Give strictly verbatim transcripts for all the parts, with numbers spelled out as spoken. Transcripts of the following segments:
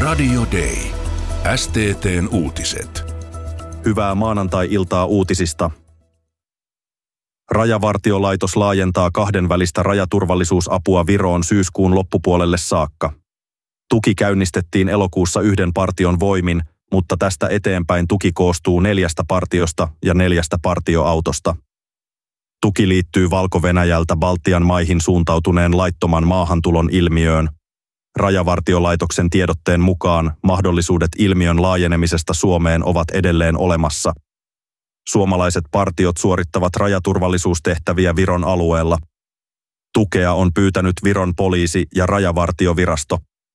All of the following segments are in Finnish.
Radio Day. S T T:n uutiset. Hyvää maanantai-iltaa uutisista. Rajavartiolaitos laajentaa kahdenvälistä rajaturvallisuusapua Viroon syyskuun loppupuolelle saakka. Tuki käynnistettiin elokuussa yhden partion voimin, mutta tästä eteenpäin tuki koostuu neljästä partiosta ja neljästä partioautosta. Tuki liittyy Valko-Venäjältä Baltian maihin suuntautuneen laittoman maahantulon ilmiöön. Rajavartiolaitoksen tiedotteen mukaan mahdollisuudet ilmiön laajenemisesta Suomeen ovat edelleen olemassa. Suomalaiset partiot suorittavat rajaturvallisuustehtäviä Viron alueella. Tukea on pyytänyt Viron poliisi- ja rajavartiovirasto.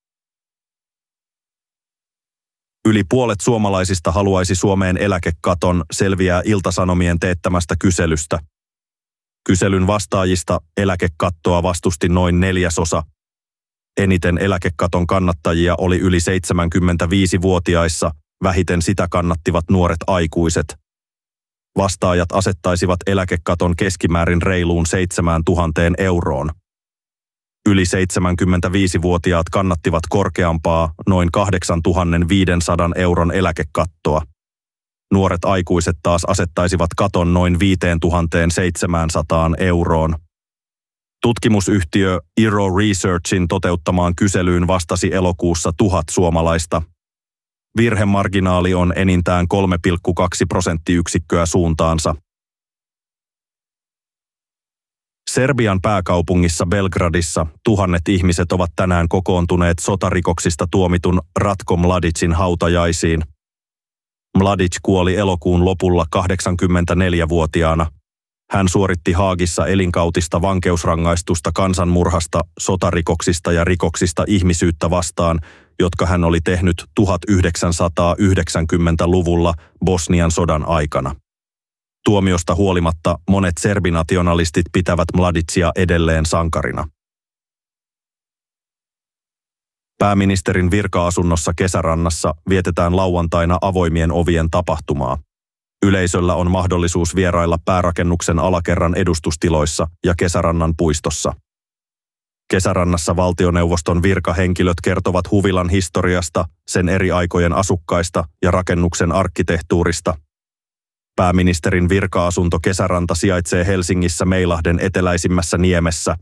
Yli puolet suomalaisista haluaisi Suomeen eläkekaton, selviää Ilta-Sanomien teettämästä kyselystä. Kyselyn vastaajista eläkekattoa vastusti noin neljäsosa. Eniten eläkekaton kannattajia oli yli seitsemänkymmentäviisivuotiaissa, vähiten sitä kannattivat nuoret aikuiset. Vastaajat asettaisivat eläkekaton keskimäärin reiluun seitsemään tuhanteen euroon. Yli seitsemänkymmentäviisivuotiaat kannattivat korkeampaa, noin kahdeksantuhattaviisisataa euron eläkekattoa. Nuoret aikuiset taas asettaisivat katon noin viisituhattaseitsemänsataa euroon. Tutkimusyhtiö Iro Researchin toteuttamaan kyselyyn vastasi elokuussa tuhat suomalaista. Virhemarginaali on enintään kolme pilkku kaksi prosenttiyksikköä suuntaansa. Serbian pääkaupungissa Belgradissa tuhannet ihmiset ovat tänään kokoontuneet sotarikoksista tuomitun Ratko Mladicin hautajaisiin. Mladic kuoli elokuun lopulla kahdeksankymmentäneljävuotiaana. Hän suoritti Haagissa elinkautista vankeusrangaistusta kansanmurhasta, sotarikoksista ja rikoksista ihmisyyttä vastaan, jotka hän oli tehnyt tuhatyhdeksänsataayhdeksänkymmentäluvulla Bosnian sodan aikana. Tuomiosta huolimatta monet serbinationalistit pitävät Mladicia edelleen sankarina. Pääministerin virka-asunnossa Kesärannassa vietetään lauantaina avoimien ovien tapahtumaa. Yleisöllä on mahdollisuus vierailla päärakennuksen alakerran edustustiloissa ja Kesärannan puistossa. Kesärannassa valtioneuvoston virkahenkilöt kertovat huvilan historiasta, sen eri aikojen asukkaista ja rakennuksen arkkitehtuurista. Pääministerin virka-asunto Kesäranta sijaitsee Helsingissä Meilahden eteläisimmässä niemessä.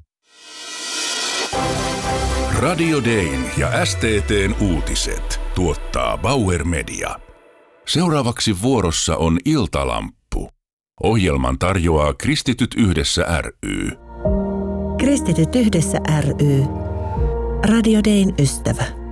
Radio Dayn ja S T T:n uutiset tuottaa Bauer Media. Seuraavaksi vuorossa on Iltalamppu. Ohjelman tarjoaa Kristityt yhdessä ry. Kristityt yhdessä ry. Radio Dayn ystävä.